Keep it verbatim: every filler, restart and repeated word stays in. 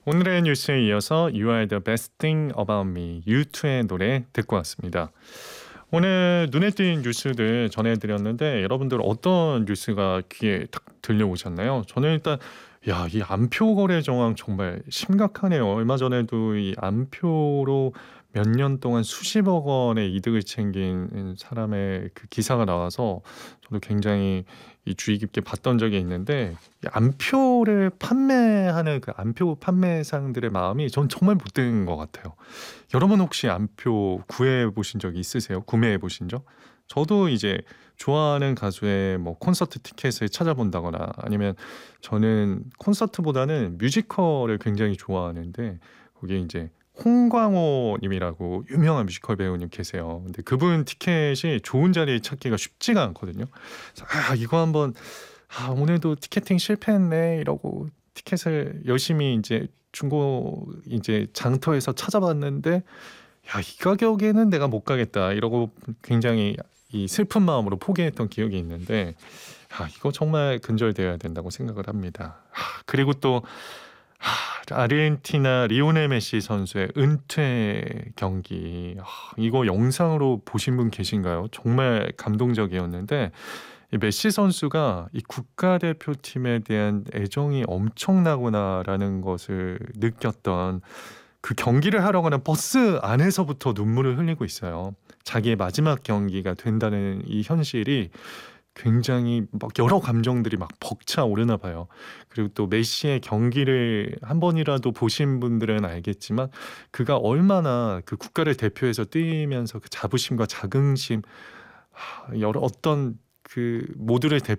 오늘의 뉴스에 이어서 You Are the Best Thing About Me, 유투의 노래 듣고 왔습니다. 오늘 눈에 띈 뉴스들 전해드렸는데 여러분들 어떤 뉴스가 귀에 딱 들려오셨나요? 저는 일단 야, 이 암표 거래 정황 정말 심각하네요. 얼마 전에도 이 암표로 몇 년 동안 수십억 원의 이득을 챙긴 사람의 그 기사가 나와서 저도 굉장히 이 주의 깊게 봤던 적이 있는데, 이 암표를 판매하는 그 암표 판매상들의 마음이 전 정말 못된 것 같아요. 여러분 혹시 암표 구해 보신 적 있으세요? 구매해 보신 적? 저도 이제 좋아하는 가수의 뭐 콘서트 티켓을 찾아본다거나, 아니면 저는 콘서트보다는 뮤지컬을 굉장히 좋아하는데, 거기에 이제 홍광호 님이라고 유명한 뮤지컬 배우님 계세요. 근데 그분 티켓이 좋은 자리 찾기가 쉽지가 않거든요. 그래서 아, 이거 한번 아, 오늘도 티켓팅 실패했네 이러고 티켓을 열심히 이제 중고 이제 장터에서 찾아봤는데, 야, 이 가격에는 내가 못 가겠다 이러고 굉장히 이 슬픈 마음으로 포기했던 기억이 있는데, 아, 이거 정말 근절되어야 된다고 생각을 합니다. 아, 그리고 또 하, 아르헨티나 리오넬 메시 선수의 은퇴 경기, 아, 이거 영상으로 보신 분 계신가요? 정말 감동적이었는데, 이 메시 선수가 이 국가대표팀에 대한 애정이 엄청나구나라는 것을 느꼈던, 그 경기를 하러 가는 버스 안에서부터 눈물을 흘리고 있어요. 자기의 마지막 경기가 된다는 이 현실이 굉장히 막 여러 감정들이 막 벅차오르나 봐요. 그리고 또 메시의 경기를 한 번이라도 보신 분들은 알겠지만, 그가 얼마나 그 국가를 대표해서 뛰면서 그 자부심과 자긍심, 하, 여러 어떤 그 모두를